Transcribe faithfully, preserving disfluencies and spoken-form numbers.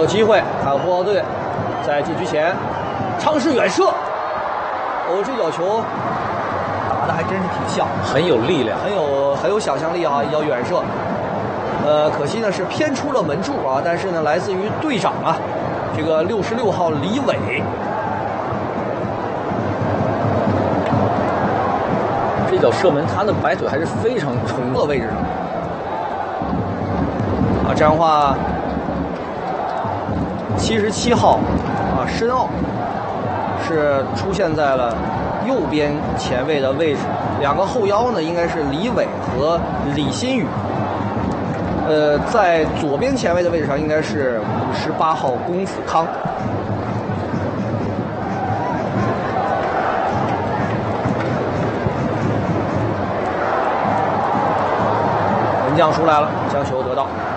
机会，看国奥队在禁区前尝试远射。哦，这脚球打的还真是挺像， 很有力量， 很有很有想象力啊！一脚远射，呃，可惜呢是偏出了门柱啊，但是呢来自于队长啊，这个六十六号李伟。 这脚射门，他的摆腿还是非常冲的位置上啊，这样的话，七十七号啊申奥是出现在了右边前卫的位置，两个后腰呢应该是李伟和李新宇，呃，在左边前卫的位置上应该是五十八号龚子康。门将出来了，将球得到。